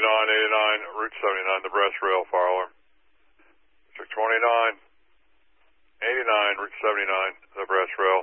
89, Route 79, the Brass Rail fire alarm. District 29, 89, Route 79, the Brass Rail.